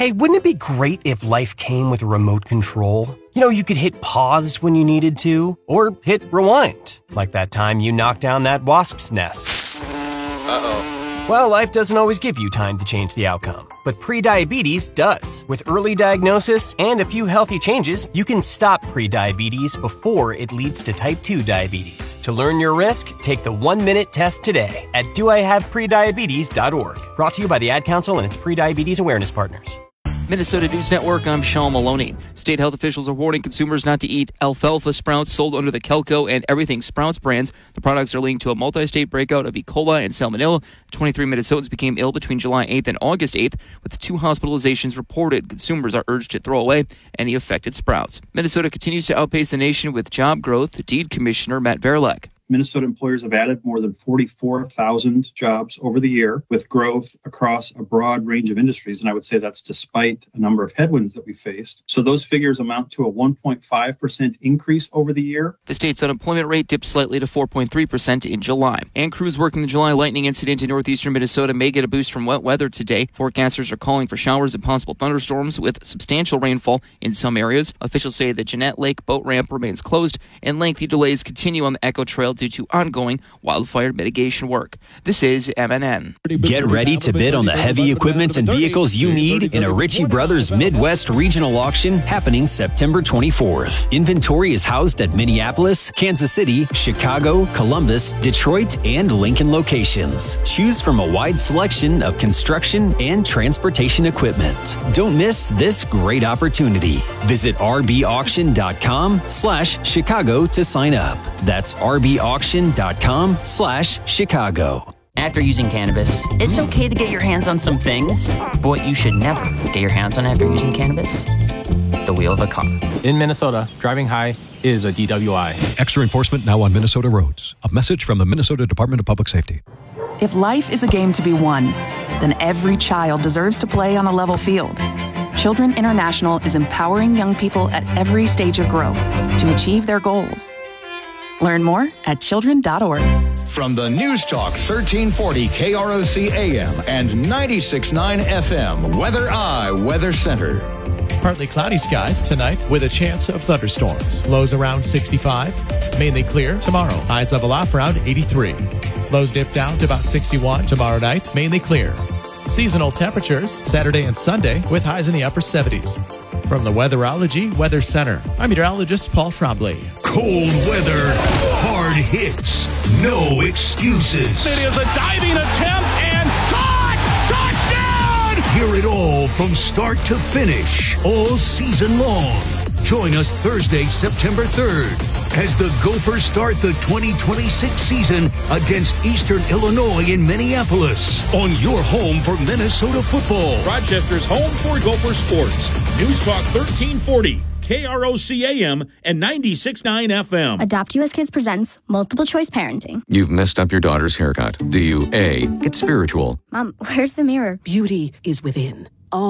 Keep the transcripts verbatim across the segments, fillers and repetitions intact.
Hey, wouldn't it be great if life came with a remote control? You know, you could hit pause when you needed to, or hit rewind, like that time you knocked down that wasp's nest. Uh-oh. Well, life doesn't always give you time to change the outcome, but prediabetes does. With early diagnosis and a few healthy changes, you can stop prediabetes before it leads to type two diabetes. To learn your risk, take the one-minute test today at do I have prediabetes dot org. Brought to you by the Ad Council and its Prediabetes Awareness Partners. Minnesota News Network, I'm Sean Maloney. State health officials are warning consumers not to eat alfalfa sprouts sold under the Kelco and Everything Sprouts brands. The products are linked to a multi-state breakout of E. coli and salmonella. twenty-three Minnesotans became ill between July eighth and August eighth, with two hospitalizations reported. Consumers are urged to throw away any affected sprouts. Minnesota continues to outpace the nation with job growth. Deed Commissioner Matt Verlek. Minnesota employers have added more than forty-four thousand jobs over the year, with growth across a broad range of industries. And I would say that's despite a number of headwinds that we faced. So those figures amount to a one point five percent increase over the year. The state's unemployment rate dipped slightly to four point three percent in July. And crews working the July lightning incident in northeastern Minnesota may get a boost from wet weather today. Forecasters are calling for showers and possible thunderstorms with substantial rainfall in some areas. Officials say the Jeanette Lake boat ramp remains closed and lengthy delays continue on the Echo Trail due to ongoing wildfire mitigation work. This is M N N. Get ready to bid on the heavy equipment and vehicles you need in a Ritchie Brothers Midwest Regional Auction happening September twenty-fourth. Inventory is housed at Minneapolis, Kansas City, Chicago, Columbus, Detroit, and Lincoln locations. Choose from a wide selection of construction and transportation equipment. Don't miss this great opportunity. Visit r b auction dot com slash Chicago to sign up. That's r b auction dot com slash Chicago. After using cannabis, it's okay to get your hands on some things, but what you should never get your hands on after using cannabis? The wheel of a car. In Minnesota, driving high is a D W I. Extra enforcement now on Minnesota roads. A message from the Minnesota Department of Public Safety. If life is a game to be won, then every child deserves to play on a level field. Children International is empowering young people at every stage of growth to achieve their goals. Learn more at children dot org. From the News Talk thirteen forty K R O C A M and ninety-six point nine F M, Weather Eye Weather Center. Partly cloudy skies tonight with a chance of thunderstorms. Lows around sixty-five. Mainly clear tomorrow. Highs level off around eighty-three. Lows dip down to about sixty-one tomorrow night. Mainly clear. Seasonal temperatures Saturday and Sunday with highs in the upper seventies. From the Weatherology Weather Center, I'm meteorologist Paul Trombley. Cold weather, hard hits, no excuses. It is a diving attempt and caught! Touchdown! Hear it all from start to finish, all season long. Join us Thursday, September third, as the Gophers start the twenty twenty-six season against Eastern Illinois in Minneapolis on your home for Minnesota football. Rochester's home for Gopher sports. News Talk thirteen forty, K R O C A M and ninety-six point nine F M. Adopt U S Kids presents Multiple Choice Parenting. You've messed up your daughter's haircut. Do you A, get spiritual? Mom, where's the mirror? Beauty is within.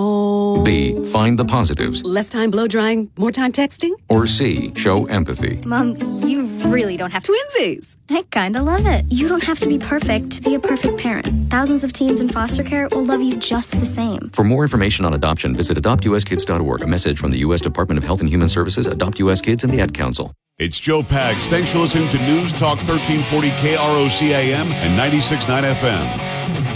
Oh. B, find the positives. Less time blow drying, more time texting? Or C, show empathy. Mom, you really don't have to. Twinsies! I kinda love it. You don't have to be perfect to be a perfect parent. Thousands of teens in foster care will love you just the same. For more information on adoption, visit adopt u s kids dot org. A message from the U S Department of Health and Human Services, Adopt U S Kids, and the Ad Council. It's Joe Pags. Thanks for listening to News Talk thirteen forty K R O C A M and ninety-six point nine F M.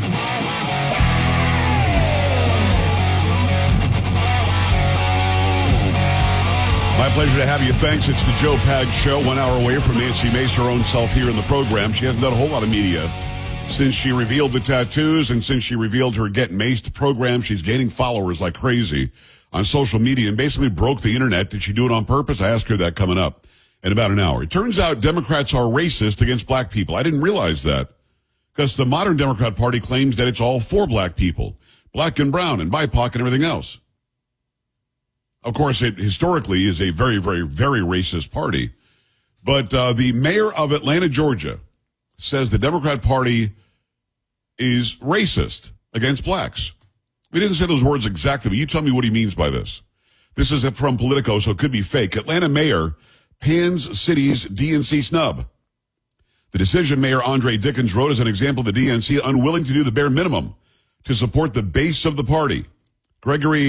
My pleasure to have you. Thanks. It's the Joe Pags Show, one hour away from Nancy Mace, her own self here in the program. She hasn't done a whole lot of media since she revealed the tattoos and since she revealed her Get Maced program. She's gaining followers like crazy on social media and basically broke the internet. Did she do it on purpose? I asked her that coming up in about an hour. It turns out Democrats are racist against black people. I didn't realize that because the modern Democrat Party claims that it's all for black people, black and brown and B I P O C and everything else. Of course, it historically is a very, very, very racist party. But uh, the mayor of Atlanta, Georgia, says the Democrat Party is racist against blacks. We didn't say those words exactly, but you tell me what he means by this. This is from Politico, so it could be fake. Atlanta mayor pans city's D N C snub. The decision Mayor Andre Dickens wrote is an example of the D N C unwilling to do the bare minimum to support the base of the party. Gregory